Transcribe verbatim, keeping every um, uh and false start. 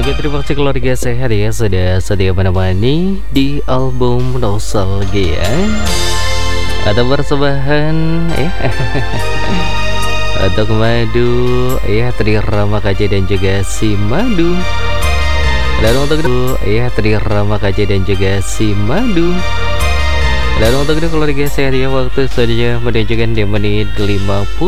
Oke, terima kasih keluarga sehat ya, sudah sedia menemani di album nostalgia atau persembahan ya untuk Madu ya, Tri Rama K J dan juga si Madu. Dan untuk itu ya, Tri Rama K J dan juga si Madu. Dan untuk itu keluarga sehat ya, waktu saja menunjukkan di menit lima puluh.